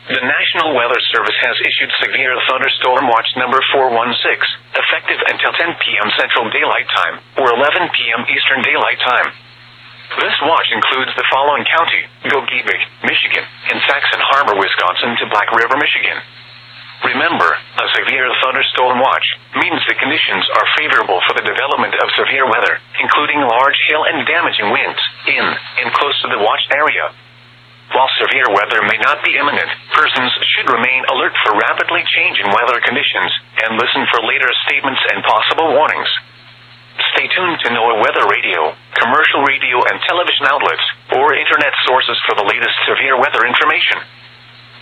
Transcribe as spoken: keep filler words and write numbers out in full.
The National Weather Service has issued severe thunderstorm watch number four one six, effective until ten p.m. Central Daylight Time, or eleven p.m. Eastern Daylight Time. This watch includes the following county: Gogebic, Michigan, and Saxon Harbor, Wisconsin to Black River, Michigan. Remember, a severe thunderstorm watch means the conditions are favorable for the development of severe weather, including large hail and damaging winds, in and close to the watched area. While severe weather may not be imminent, persons should remain alert for rapidly changing weather conditions and listen for later statements and possible warnings. Stay tuned to NOAA Weather Radio, commercial radio and television outlets, or internet sources for the latest severe weather information.